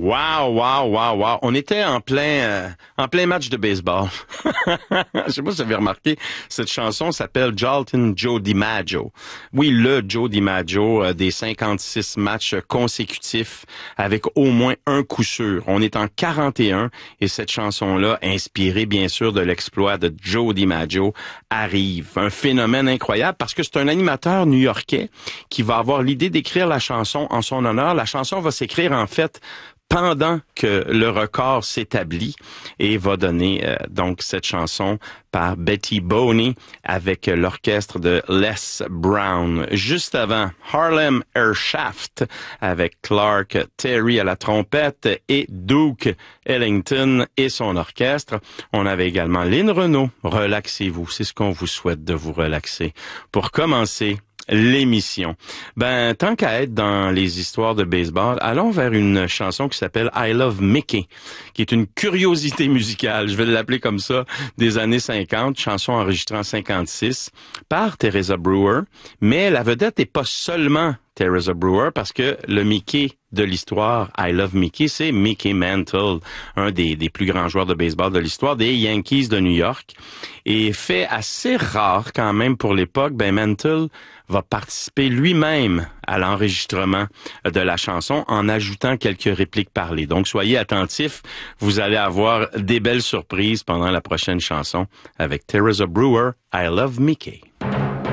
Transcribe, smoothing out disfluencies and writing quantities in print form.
Wow, wow, wow, wow. On était en plein match de baseball. Je sais pas si vous avez remarqué, cette chanson s'appelle Joltin' Joe DiMaggio. Oui, le Joe DiMaggio des 56 matchs consécutifs avec au moins un coup sûr. On est en 41 et cette chanson-là, inspirée bien sûr de l'exploit de Joe DiMaggio, arrive. Un phénomène incroyable parce que c'est un animateur new-yorkais qui va avoir l'idée d'écrire la chanson en son honneur. La chanson va s'écrire en fait pendant que le record s'établit et va donner donc cette chanson par Betty Boney avec l'orchestre de Les Brown. Juste avant, Harlem Airshaft avec Clark Terry à la trompette et Duke Ellington et son orchestre. On avait également Lynn Renaud. Relaxez-vous, c'est ce qu'on vous souhaite de vous relaxer. Pour commencer l'émission. Ben, tant qu'à être dans les histoires de baseball, allons vers une chanson qui s'appelle I Love Mickey, qui est une curiosité musicale, je vais l'appeler comme ça, des années 50, chanson enregistrée en 56 par Teresa Brewer, mais la vedette n'est pas seulement Teresa Brewer, parce que le Mickey de l'histoire, I Love Mickey, c'est Mickey Mantle, un des plus grands joueurs de baseball de l'histoire des Yankees de New York. Et fait assez rare quand même pour l'époque, ben Mantle va participer lui-même à l'enregistrement de la chanson en ajoutant quelques répliques parlées. Donc soyez attentifs, vous allez avoir des belles surprises pendant la prochaine chanson avec Teresa Brewer, I Love Mickey.